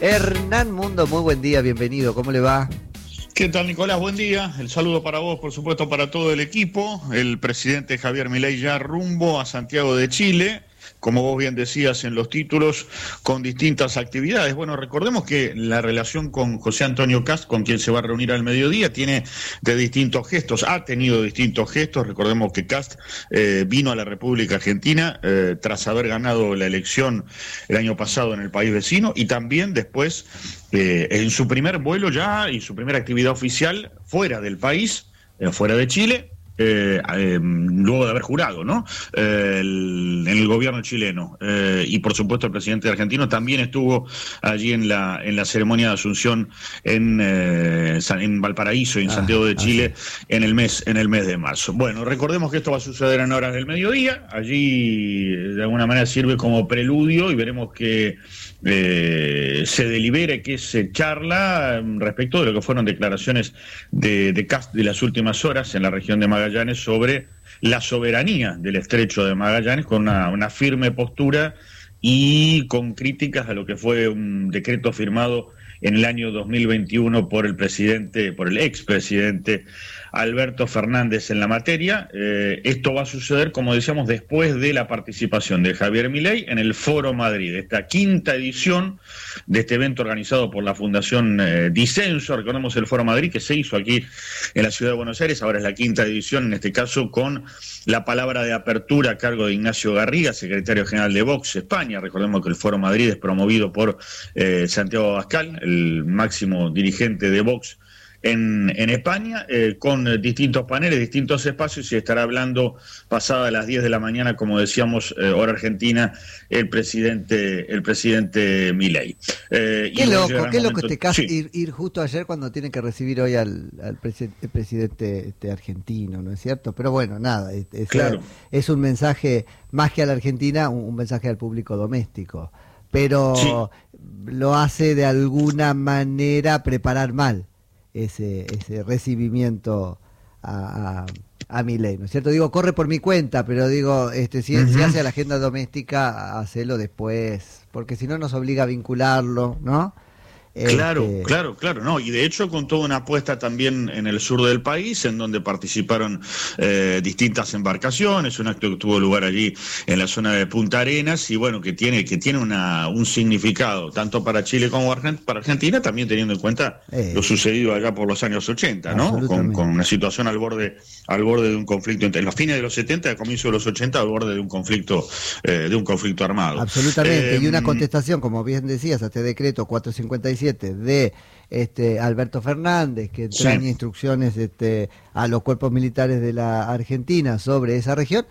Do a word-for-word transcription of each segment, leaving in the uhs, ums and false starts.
Hernán Mundo, muy buen día, bienvenido, ¿cómo le va? ¿Qué tal, Nicolás? Buen día. El saludo para vos, por supuesto, para todo el equipo. El presidente Javier Milei ya rumbo a Santiago de Chile, como vos bien decías en los títulos, con distintas actividades. Bueno, recordemos que la relación con José Antonio Kast, con quien se va a reunir al mediodía, tiene de distintos gestos, ha tenido distintos gestos. Recordemos que Kast eh, vino a la República Argentina eh, tras haber ganado la elección el año pasado en el país vecino, y también después, eh, en su primer vuelo ya y su primera actividad oficial fuera del país, eh, fuera de Chile, Eh, eh, luego de haber jurado, ¿no? Eh, el, en el gobierno chileno. Eh, y por supuesto el presidente argentino también estuvo allí en la en la ceremonia de Asunción en, eh, en Valparaíso y en ah, Santiago de Chile ah, en el mes en el mes de marzo. Bueno, recordemos que esto va a suceder en horas del mediodía. Allí de alguna manera sirve como preludio y veremos que eh, se delibere, que se charla respecto de lo que fueron declaraciones de, de Kast de las últimas horas en la región de Magallanes sobre la soberanía del estrecho de Magallanes, con una, una firme postura y con críticas a lo que fue un decreto firmado en el año dos mil veintiuno por el presidente, por el expresidente Alberto Fernández en la materia. Eh, esto va a suceder, como decíamos, después de la participación de Javier Milei en el Foro Madrid, esta quinta edición de este evento organizado por la Fundación eh, Disenso. Recordemos el Foro Madrid que se hizo aquí en la ciudad de Buenos Aires, ahora es la quinta edición, en este caso con la palabra de apertura a cargo de Ignacio Garriga, secretario general de Vox España. Recordemos que el Foro Madrid es promovido por eh, Santiago Abascal, el máximo dirigente de Vox En, en España, eh, con distintos paneles, distintos espacios, y estará hablando pasada las diez de la mañana, como decíamos, eh, hora argentina, el presidente el presidente Milei. Eh, qué loco, qué momento... loco este caso, sí. ir, ir justo ayer cuando tienen que recibir hoy al, al presi- presidente este, argentino, ¿no es cierto? Pero bueno, nada, es, es, claro. es un mensaje, más que a la Argentina, un, un mensaje al público doméstico, pero sí. lo hace de alguna manera preparar mal ese ese recibimiento a, a, a Milei, ¿no es cierto? Digo, corre por mi cuenta, pero digo, este si, uh-huh. si hace a la agenda doméstica, hacelo después, porque si no nos obliga a vincularlo, ¿no? Claro, este... claro, claro, no, y de hecho con toda una apuesta también en el sur del país, en donde participaron eh, distintas embarcaciones, un acto que tuvo lugar allí en la zona de Punta Arenas, y bueno, que tiene que tiene una un significado tanto para Chile como para Argentina, también teniendo en cuenta eh, lo sucedido allá por los años ochenta, ¿no? Con, con una situación al borde al borde de un conflicto entre los fines de los setenta y al comienzo de los ochenta, al borde de un conflicto eh, de un conflicto armado. Absolutamente, eh, y una contestación, como bien decías, a este decreto cuatrocientos cincuenta y siete de este Alberto Fernández, que entraña sí. instrucciones este, a los cuerpos militares de la Argentina sobre esa región,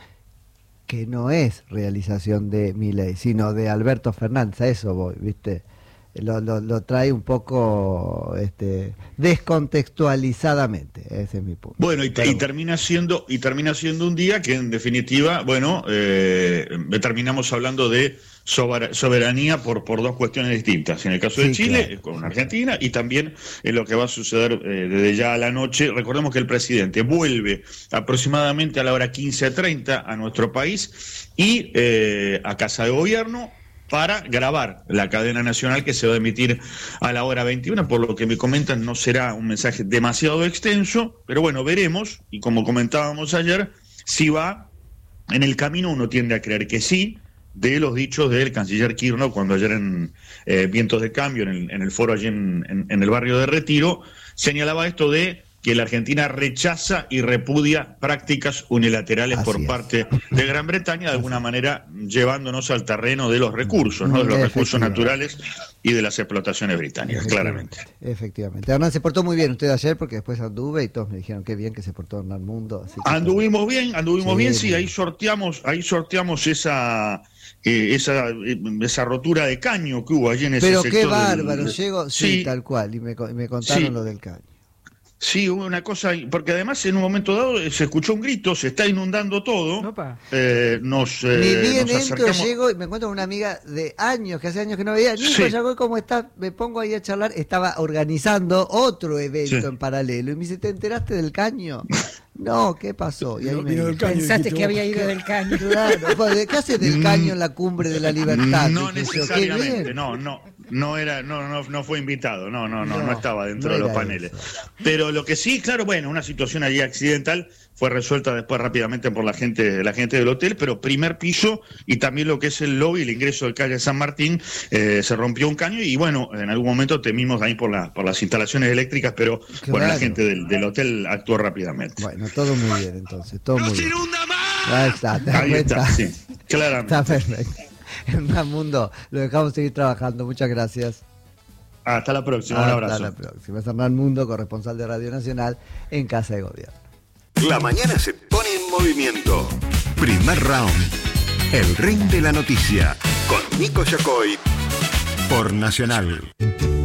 que no es realización de Milei, sino de Alberto Fernández. A eso voy, ¿viste? Lo, lo, lo trae un poco este, descontextualizadamente, ese es mi punto. Bueno, y, y termina siendo y termina siendo un día que en definitiva, bueno, eh, terminamos hablando de soberanía por por dos cuestiones distintas. En el caso de sí, Chile, claro. con Argentina, y también en lo que va a suceder eh, desde ya a la noche. Recordemos que el presidente vuelve aproximadamente a la hora quince treinta a nuestro país y eh, a Casa de Gobierno, para grabar la cadena nacional que se va a emitir a la hora veintiuna, por lo que me comentan no será un mensaje demasiado extenso, pero bueno, veremos, y como comentábamos ayer, si va en el camino, uno tiende a creer que sí, de los dichos del canciller Kirchner cuando ayer en eh, Vientos de Cambio, en el, en el foro allí en, en, en el barrio de Retiro, señalaba esto de que la Argentina rechaza y repudia prácticas unilaterales Así por es. parte de Gran Bretaña, de alguna manera llevándonos al terreno de los recursos, ¿no? de los recursos naturales y de las explotaciones británicas, claramente. Efectivamente. Hernán, se portó muy bien usted ayer, porque después anduve y todos me dijeron qué bien que se portó Hernán Mundo. Así que anduvimos bien, anduvimos sí, bien, sí, ahí sorteamos, ahí sorteamos esa... Eh, esa esa rotura de caño que hubo allí en ese Pero sector. Pero qué bárbaro, del... llego, sí, sí, tal cual, y me, y me contaron sí. lo del caño. Sí, hubo una cosa, porque además en un momento dado se escuchó un grito, se está inundando todo. Eh, nos, eh, Ni bien nos entro, acercamos... llego y me encuentro con una amiga de años, que hace años que no veía. Nico, sí. ya voy, ¿cómo estás? Me pongo ahí a charlar. Estaba organizando otro evento sí. en paralelo. Y me dice, ¿te enteraste del caño? No, ¿qué pasó? Y ahí no, me del caño, pensaste que había ido del caño. Claro, ¿qué haces del caño en la cumbre de la libertad? No necesariamente, no, no. no era, no, no, no fue invitado, no, no, no, no, no estaba dentro no de los paneles. Eso. Pero lo que sí, claro, bueno, una situación allí accidental fue resuelta después rápidamente por la gente, la gente del hotel, pero primer piso y también lo que es el lobby, el ingreso de calle San Martín, eh, se rompió un caño y bueno, en algún momento temimos ahí por, la, por las instalaciones eléctricas, pero claro. Bueno, la gente del, del hotel actuó rápidamente. Bueno, todo muy bien entonces, todo ¡No muy se bien. inunda más! Ahí está, te das ahí cuenta. Está, sí, claramente. Está perfecto. Hernán Mundo, lo dejamos seguir trabajando, muchas gracias. Hasta la próxima, un abrazo. Hasta la próxima. Es Hernán Mundo, corresponsal de Radio Nacional en Casa de Gobierno. La mañana se pone en movimiento. Primer round. El ring de la noticia. Con Nico Yacoy. Por Nacional.